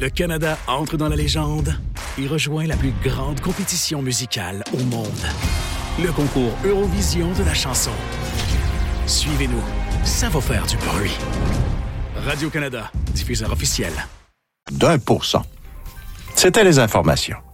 Le Canada entre dans la légende et rejoint la plus grande compétition musicale au monde. Le concours Eurovision de la chanson. Suivez-nous, ça va faire du bruit. Radio-Canada, diffuseur officiel. d'1%. C'était les informations.